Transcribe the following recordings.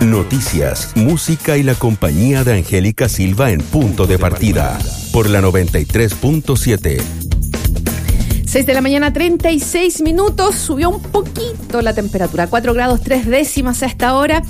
Noticias, música y la compañía de Angélica Silva en Punto de Partida, por la 93.7. 6 de la mañana, 36 minutos, subió un poquito la temperatura, 4 grados 3 décimas a esta hora,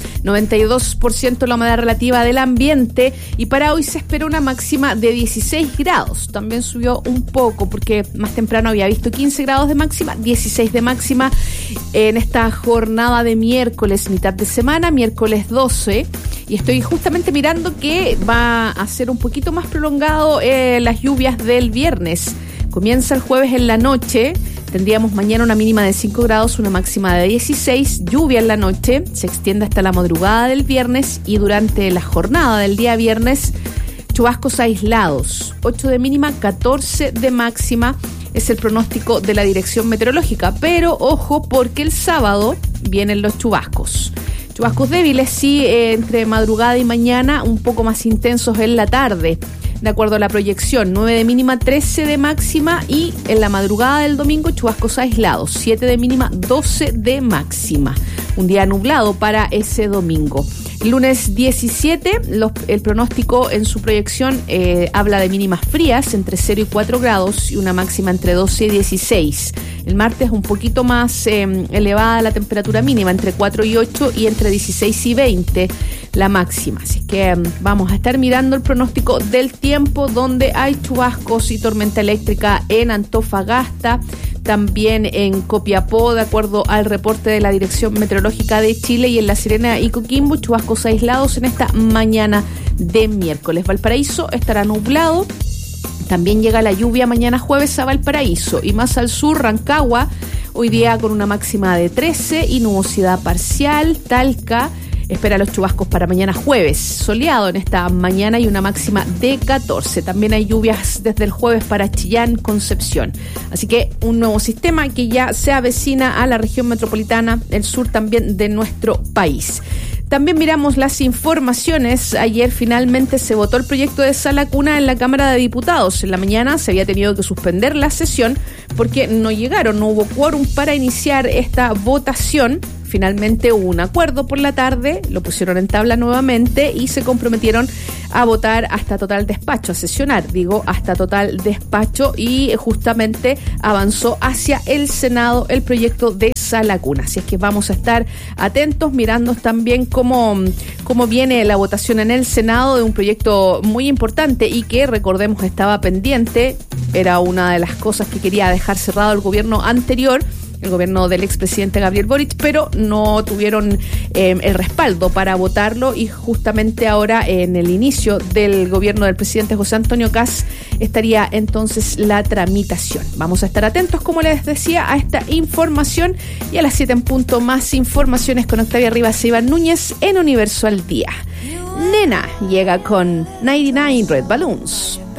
92% la humedad relativa del ambiente, y para hoy se espera una máxima de 16 grados, también subió un poco porque más temprano había visto 15 grados de máxima, 16 de máxima en esta jornada de miércoles, mitad de semana, miércoles 12, y estoy justamente mirando que va a ser un poquito más prolongado las lluvias del viernes. Comienza el jueves en la noche, tendríamos mañana una mínima de 5 grados, una máxima de 16, lluvia en la noche, se extiende hasta la madrugada del viernes y durante la jornada del día viernes, chubascos aislados, 8 de mínima, 14 de máxima, es el pronóstico de la Dirección Meteorológica, pero ojo porque el sábado vienen los chubascos. Chubascos débiles, sí, entre madrugada y mañana, un poco más intensos en la tarde. De acuerdo a la proyección, 9 de mínima, 13 de máxima y en la madrugada del domingo chubascos aislados, 7 de mínima, 12 de máxima. Un día nublado para ese domingo. El lunes 17, el pronóstico en su proyección habla de mínimas frías entre 0 y 4 grados y una máxima entre 12 y 16. El martes un poquito más elevada la temperatura mínima, entre 4 y 8 y entre 16 y 20 la máxima. Así que vamos a estar mirando el pronóstico del tiempo, donde hay chubascos y tormenta eléctrica en Antofagasta, también en Copiapó, de acuerdo al reporte de la Dirección Meteorológica de Chile, y en La Serena y Coquimbo, chubascos aislados en esta mañana de miércoles. Valparaíso estará nublado. También llega la lluvia mañana jueves a Valparaíso, y más al sur, Rancagua, hoy día con una máxima de 13 y nubosidad parcial. Talca espera los chubascos para mañana jueves, soleado en esta mañana y una máxima de 14. También hay lluvias desde el jueves para Chillán, Concepción. Así que un nuevo sistema que ya se avecina a la región metropolitana, el sur también de nuestro país. También miramos las informaciones. Ayer finalmente se votó el proyecto de sala cuna en la Cámara de Diputados. En la mañana se había tenido que suspender la sesión porque no hubo quórum para iniciar esta votación. Finalmente hubo un acuerdo por la tarde, lo pusieron en tabla nuevamente y se comprometieron a votar hasta total despacho, a sesionar, hasta total despacho, y justamente avanzó hacia el Senado el proyecto de sala cuna. Así es que vamos a estar atentos, mirando también cómo viene la votación en el Senado de un proyecto muy importante y que, recordemos, estaba pendiente. Era una de las cosas que quería dejar cerrado el gobierno anterior, el gobierno del expresidente Gabriel Boric, pero no tuvieron el respaldo para votarlo, y justamente ahora en el inicio del gobierno del presidente José Antonio Kast estaría entonces la tramitación. Vamos a estar atentos, como les decía, a esta información, y a las 7 en punto más informaciones con Octavia Rivas e Iván Núñez en Universo al Día. Nena llega con 99 Red Balloons.